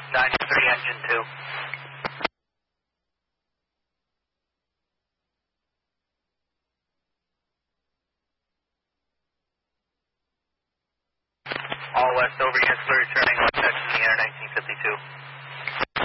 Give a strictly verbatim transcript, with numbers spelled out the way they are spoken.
nine three, engine two. All west over Yancey, returning west section, the air nineteen fifty-two.